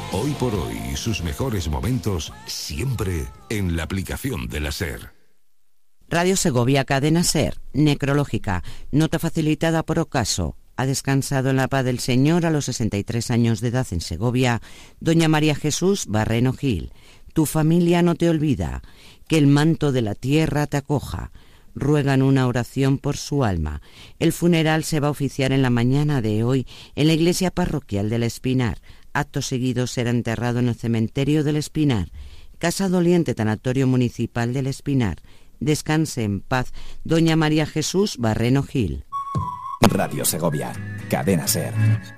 Hoy por hoy, sus mejores momentos siempre en la aplicación de la SER. Radio Segovia, cadena SER, necrológica, nota facilitada por Ocaso. Ha descansado en la paz del Señor a los 63 años de edad en Segovia, doña María Jesús Barreno Gil. Tu familia no te olvida, que el manto de la tierra te acoja. Ruegan una oración por su alma. El funeral se va a oficiar en la mañana de hoy en la iglesia parroquial del Espinar. Acto seguido será enterrado en el cementerio del Espinar. Casa doliente, tanatorio municipal del Espinar. Descanse en paz, doña María Jesús Barreno Gil. Radio Segovia, cadena SER.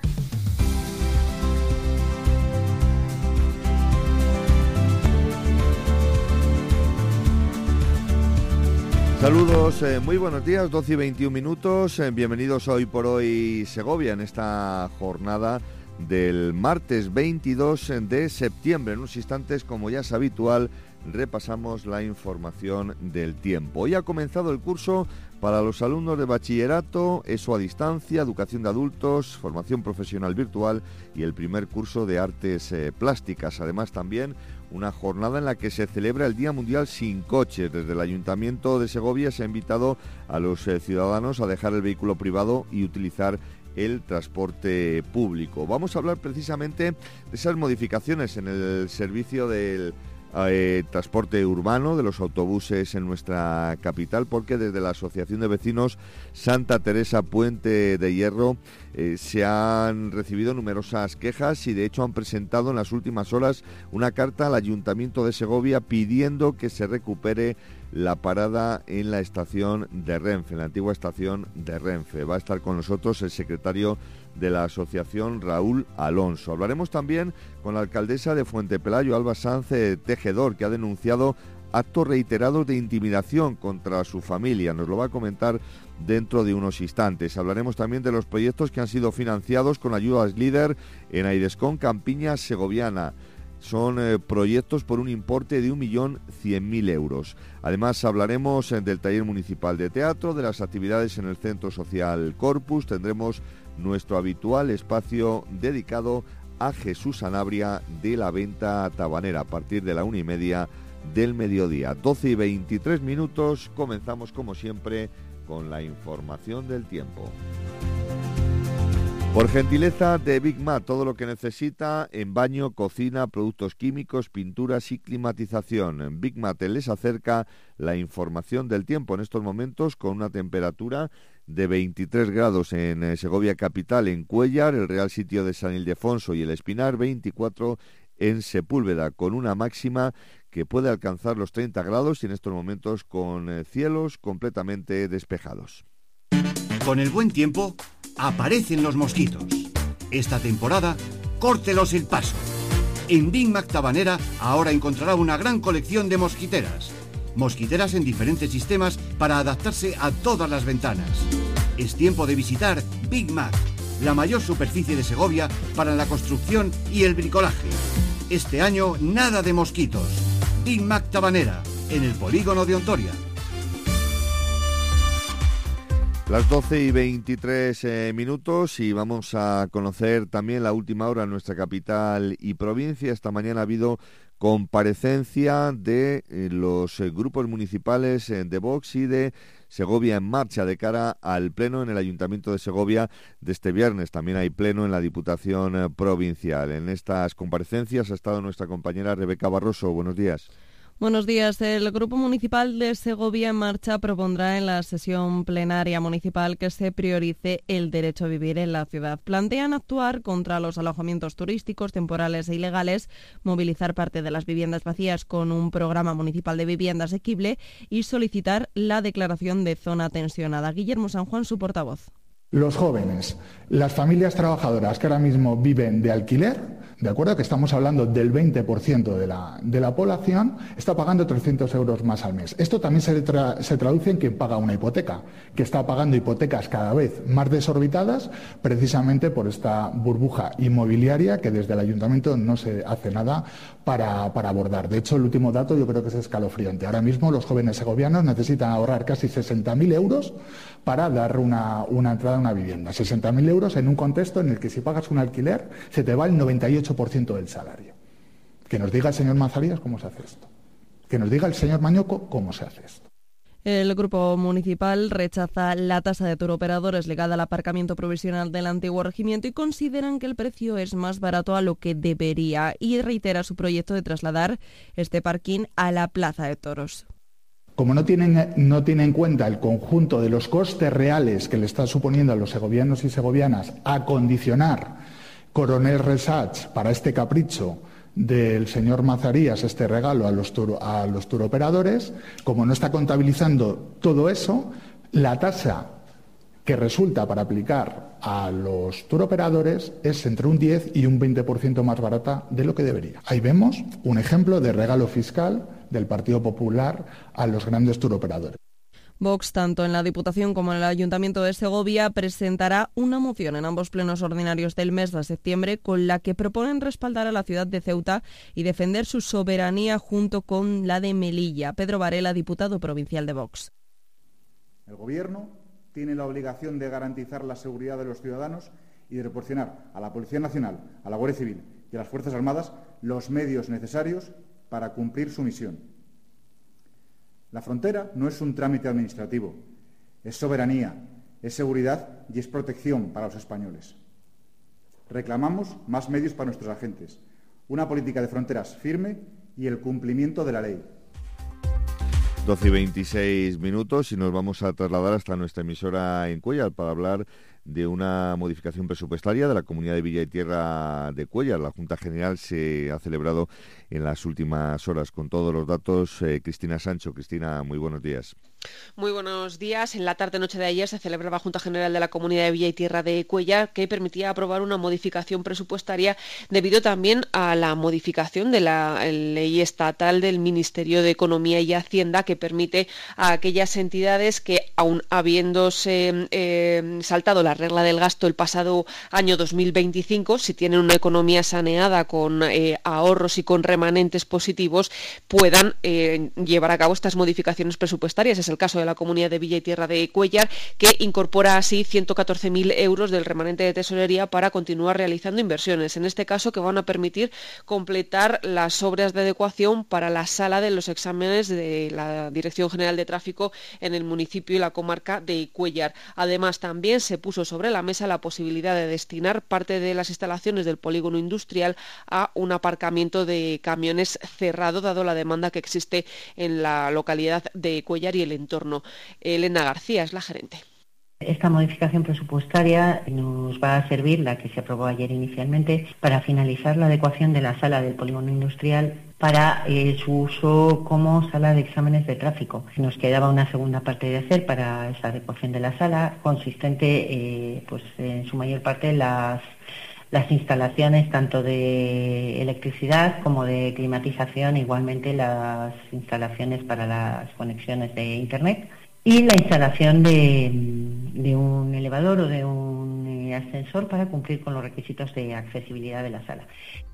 Saludos, muy buenos días, 12 y 21 minutos, bienvenidos a Hoy por Hoy Segovia en esta jornada del martes 22 de septiembre. En unos instantes, como ya es habitual, repasamos la información del tiempo. Hoy ha comenzado el curso para los alumnos de bachillerato, ESO a distancia, educación de adultos, formación profesional virtual y el primer curso de artes plásticas. Además, también una jornada en la que se celebra el Día Mundial sin Coches. Desde el Ayuntamiento de Segovia se ha invitado a los ciudadanos a dejar el vehículo privado y utilizar el transporte público. Vamos a hablar precisamente de esas modificaciones en el servicio del transporte urbano, de los autobuses en nuestra capital, porque desde la Asociación de Vecinos Santa Teresa Puente de Hierro se han recibido numerosas quejas y de hecho han presentado en las últimas horas una carta al Ayuntamiento de Segovia pidiendo que se recupere la parada en la estación de Renfe, en la antigua estación de Renfe. Va a estar con nosotros el secretario de la asociación, Raúl Alonso. Hablaremos también con la alcaldesa de Fuentepelayo, Alba Sanz Tejedor, que ha denunciado actos reiterados de intimidación contra su familia. Nos lo va a comentar dentro de unos instantes. Hablaremos también de los proyectos que han sido financiados con ayudas líder en Aidescon Campiña Segoviana. Son proyectos por un importe de 1.100.000 euros. Además, hablaremos del taller municipal de teatro, de las actividades en el Centro Social Corpus. Tendremos nuestro habitual espacio dedicado a Jesús Sanabria de la Venta Tabanera a partir de la 1:30 del mediodía. 12 y 23 minutos. Comenzamos, como siempre, con la información del tiempo. Por gentileza de Big Mat, todo lo que necesita en baño, cocina, productos químicos, pinturas y climatización. Big Mat les acerca la información del tiempo en estos momentos con una temperatura de 23 grados en Segovia capital, en Cuéllar, el Real Sitio de San Ildefonso y el Espinar, 24 en Sepúlveda, con una máxima que puede alcanzar los 30 grados y en estos momentos con cielos completamente despejados. Con el buen tiempo aparecen los mosquitos. Esta temporada, córtelos el paso. En Big Mac Tabanera ahora encontrará una gran colección de mosquiteras. Mosquiteras en diferentes sistemas para adaptarse a todas las ventanas. Es tiempo de visitar Big Mac, la mayor superficie de Segovia para la construcción y el bricolaje. Este año nada de mosquitos. Big Mac Tabanera, en el polígono de Ontoria. Las 12 y 23 minutos y vamos a conocer también la última hora en nuestra capital y provincia. Esta mañana ha habido comparecencia de los grupos municipales de Vox y de Segovia en Marcha de cara al pleno en el Ayuntamiento de Segovia de este viernes. También hay pleno en la Diputación Provincial. En estas comparecencias ha estado nuestra compañera Rebeca Barroso. Buenos días. Buenos días. El Grupo Municipal de Segovia en Marcha propondrá en la sesión plenaria municipal que se priorice el derecho a vivir en la ciudad. Plantean actuar contra los alojamientos turísticos, temporales e ilegales, movilizar parte de las viviendas vacías con un programa municipal de vivienda asequible y solicitar la declaración de zona tensionada. Guillermo San Juan, su portavoz. Los jóvenes, las familias trabajadoras que ahora mismo viven de alquiler, de acuerdo, que estamos hablando del 20% de la población, está pagando 300 euros más al mes. Esto también se traduce en quien paga una hipoteca, que está pagando hipotecas cada vez más desorbitadas, precisamente por esta burbuja inmobiliaria que desde el Ayuntamiento no se hace nada para abordar. De hecho, el último dato yo creo que es escalofriante. Ahora mismo los jóvenes segovianos necesitan ahorrar casi 60.000 euros para dar una entrada a una vivienda. 60.000 euros en un contexto en el que si pagas un alquiler se te va el 98% 98% del salario. Que nos diga el señor Mazarías cómo se hace esto. Que nos diga el señor Mañoco cómo se hace esto. El Grupo Municipal rechaza la tasa de turoperadores ligada al aparcamiento provisional del antiguo regimiento y consideran que el precio es más barato a lo que debería, y reitera su proyecto de trasladar este parking a la Plaza de Toros. Como no tiene en cuenta el conjunto de los costes reales que le está suponiendo a los segovianos y segovianas acondicionar Coronel Resach para este capricho del señor Mazarías, este regalo a los turoperadores, como no está contabilizando todo eso, la tasa que resulta para aplicar a los turoperadores es entre un 10 y un 20% más barata de lo que debería. Ahí vemos un ejemplo de regalo fiscal del Partido Popular a los grandes turoperadores. Vox, tanto en la Diputación como en el Ayuntamiento de Segovia, presentará una moción en ambos plenos ordinarios del mes de septiembre con la que proponen respaldar a la ciudad de Ceuta y defender su soberanía junto con la de Melilla. Pedro Varela, diputado provincial de Vox. El Gobierno tiene la obligación de garantizar la seguridad de los ciudadanos y de proporcionar a la Policía Nacional, a la Guardia Civil y a las Fuerzas Armadas los medios necesarios para cumplir su misión. La frontera no es un trámite administrativo, es soberanía, es seguridad y es protección para los españoles. Reclamamos más medios para nuestros agentes, una política de fronteras firme y el cumplimiento de la ley. 12 y 26 minutos y nos vamos a trasladar hasta nuestra emisora en Cuéllar para hablar de una modificación presupuestaria de la Comunidad de Villa y Tierra de Cuéllar. La Junta General se ha celebrado en las últimas horas. Con todos los datos, Cristina Sancho. Cristina, muy buenos días. Muy buenos días. En la tarde-noche de ayer se celebraba Junta General de la Comunidad de Villa y Tierra de Cuéllar, que permitía aprobar una modificación presupuestaria debido también a la modificación de la ley estatal del Ministerio de Economía y Hacienda, que permite a aquellas entidades que, aun habiéndose saltado la regla del gasto el pasado año 2025, si tienen una economía saneada con ahorros y con remanentes positivos, puedan llevar a cabo estas modificaciones presupuestarias. Es el caso de la Comunidad de Villa y Tierra de Cuéllar, que incorpora así 114.000 euros del remanente de tesorería para continuar realizando inversiones, en este caso que van a permitir completar las obras de adecuación para la sala de los exámenes de la Dirección General de Tráfico en el municipio y la comarca de Cuéllar. Además, también se puso sobre la mesa la posibilidad de destinar parte de las instalaciones del polígono industrial a un aparcamiento de camiones cerrado, dado la demanda que existe en la localidad de Cuéllar y el entorno. Elena García es la gerente. Esta modificación presupuestaria nos va a servir, la que se aprobó ayer inicialmente, para finalizar la adecuación de la sala del polígono industrial para su uso como sala de exámenes de tráfico. Nos quedaba una segunda parte de hacer para esa adecuación de la sala, consistente en su mayor parte las instalaciones tanto de electricidad como de climatización, igualmente las instalaciones para las conexiones de Internet y la instalación de un elevador o de un ascensor para cumplir con los requisitos de accesibilidad de la sala.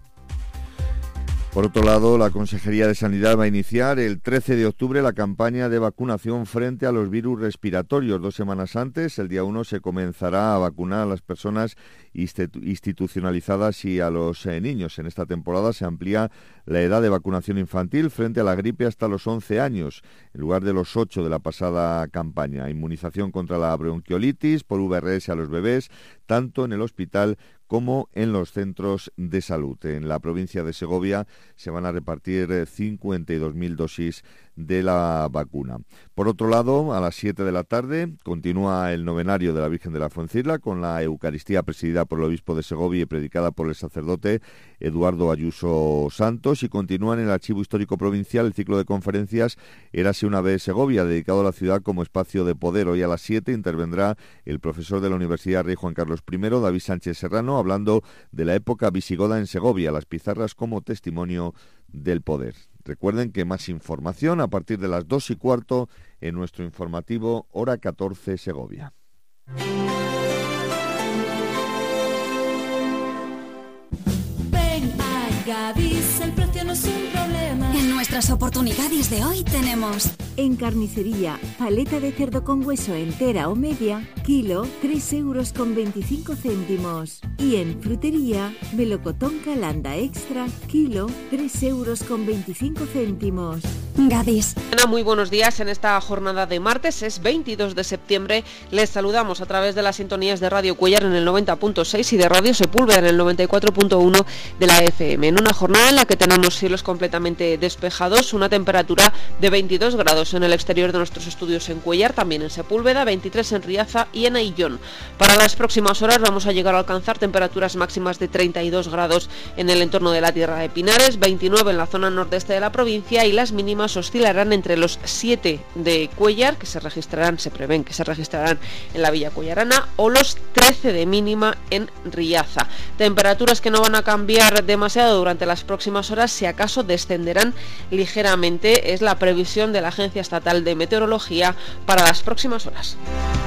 Por otro lado, la Consejería de Sanidad va a iniciar el 13 de octubre la campaña de vacunación frente a los virus respiratorios. 2 semanas antes, el día 1, se comenzará a vacunar a las personas institucionalizadas y a los niños. En esta temporada se amplía la edad de vacunación infantil frente a la gripe hasta los 11 años, en lugar de los 8 de la pasada campaña. Inmunización contra la bronquiolitis por VRS a los bebés, tanto en el hospital como en los centros de salud. En la provincia de Segovia se van a repartir 52.000 dosis de la vacuna. Por otro lado, a las 7 de la tarde continúa el novenario de la Virgen de la Fuencisla con la Eucaristía presidida por el obispo de Segovia y predicada por el sacerdote Eduardo Ayuso Santos, y continúa en el Archivo Histórico Provincial el ciclo de conferencias Érase una vez Segovia, dedicado a la ciudad como espacio de poder. Hoy a las 7 intervendrá el profesor de la Universidad Rey Juan Carlos I, David Sánchez Serrano, hablando de la época visigoda en Segovia, las pizarras como testimonio del poder. Recuerden que más información a partir de las 2:15 en nuestro informativo Hora 14 Segovia. Ven a Gadis el precio no es un problema. En nuestras oportunidades de hoy tenemos... En carnicería, paleta de cerdo con hueso entera o media, kilo, 3,25 €. Y en frutería, melocotón Calanda Extra, kilo, 3,25 €. Gadis. Muy buenos días en esta jornada de martes, es 22 de septiembre. Les saludamos a través de las sintonías de Radio Cuéllar en el 90.6 y de Radio Sepúlveda en el 94.1 de la FM. En una jornada en la que tenemos cielos completamente despejados, una temperatura de 22 grados en el exterior de nuestros estudios en Cuéllar, también en Sepúlveda, 23 en Riaza y en Aillón. Para las próximas horas vamos a llegar a alcanzar temperaturas máximas de 32 grados en el entorno de la Tierra de Pinares, 29 en la zona nordeste de la provincia y las mínimas oscilarán entre los 7 de Cuéllar, que se prevén que se registrarán en la Villa Cuellarana, o los 13 de mínima en Riaza. Temperaturas que no van a cambiar demasiado durante las próximas horas, si acaso descenderán ligeramente, es la previsión de la Agencia Estatal de Meteorología para las próximas horas.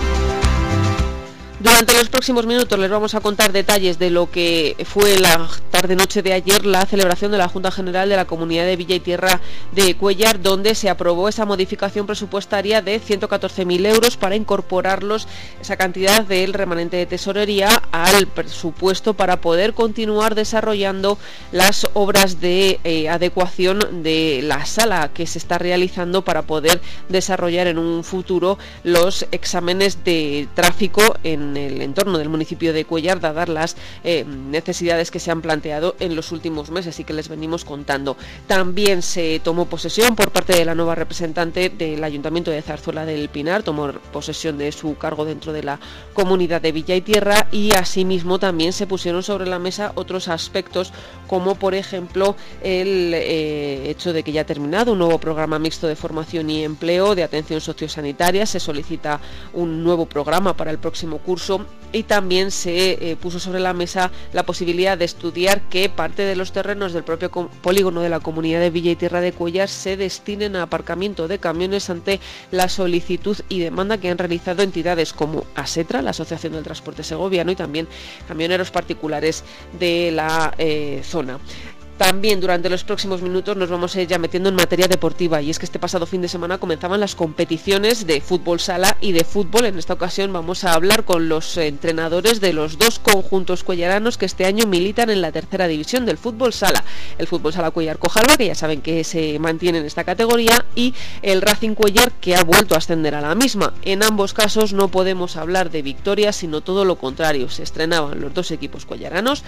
Durante los próximos minutos les vamos a contar detalles de lo que fue la tarde-noche de ayer la celebración de la Junta General de la Comunidad de Villa y Tierra de Cuéllar, donde se aprobó esa modificación presupuestaria de 114.000 euros para incorporarlos, esa cantidad del remanente de tesorería, al presupuesto para poder continuar desarrollando las obras de adecuación de la sala que se está realizando para poder desarrollar en un futuro los exámenes de tráfico en el entorno del municipio de Cuéllar, dadas las necesidades que se han planteado en los últimos meses y que les venimos contando. También se tomó posesión por parte de la nueva representante del Ayuntamiento de Zarzuela del Pinar, tomó posesión de su cargo dentro de la comunidad de Villa y Tierra, y asimismo también se pusieron sobre la mesa otros aspectos, como por ejemplo el hecho de que ya ha terminado un nuevo programa mixto de formación y empleo de atención sociosanitaria. Se solicita un nuevo programa para el próximo curso, y también se puso sobre la mesa la posibilidad de estudiar que parte de los terrenos del propio polígono de la comunidad de Villa y Tierra de Cuéllar se destinen a aparcamiento de camiones, ante la solicitud y demanda que han realizado entidades como ASETRA, la Asociación del Transporte Segoviano, y también camioneros particulares de la zona. También durante los próximos minutos nos vamos a ir ya metiendo en materia deportiva, y es que este pasado fin de semana comenzaban las competiciones de fútbol sala y de fútbol. En esta ocasión vamos a hablar con los entrenadores de los dos conjuntos cuellaranos que este año militan en la tercera división del fútbol sala. El fútbol sala Cuéllar Cojalba, que ya saben que se mantiene en esta categoría, y el Racing Cuéllar, que ha vuelto a ascender a la misma. En ambos casos no podemos hablar de victorias, sino todo lo contrario. Se estrenaban los dos equipos cuellaranos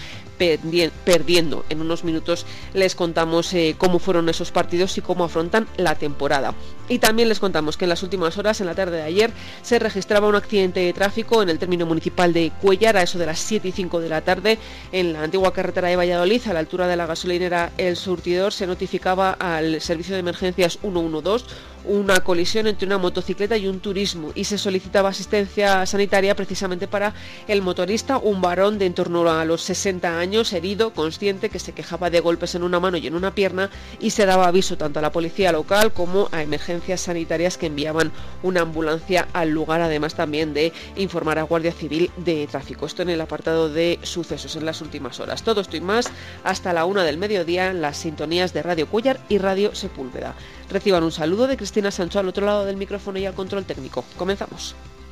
perdiendo. En unos minutos les contamos cómo fueron esos partidos y cómo afrontan la temporada. Y también les contamos que en las últimas horas, en la tarde de ayer, se registraba un accidente de tráfico en el término municipal de Cuéllar, a eso de las 7:05 de la tarde, en la antigua carretera de Valladolid, a la altura de la gasolinera El Surtidor. Se notificaba al servicio de emergencias 112 una colisión entre una motocicleta y un turismo, y se solicitaba asistencia sanitaria precisamente para el motorista, un varón de en torno a los 60 años, herido, consciente, que se quejaba de golpes en una mano y en una pierna, y se daba aviso tanto a la policía local como a emergencias sanitarias, que enviaban una ambulancia al lugar, además también de informar a Guardia Civil de Tráfico. Esto en el apartado de sucesos en las últimas horas. Todo esto y más hasta la 1 del mediodía en las sintonías de Radio Cuéllar y Radio Sepúlveda. Reciban un saludo de Cristina Sancho al otro lado del micrófono y al control técnico. Comenzamos.